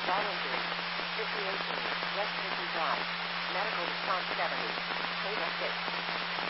Volunteers. 5018. West 50 Drive. Medical response 70. Table 6.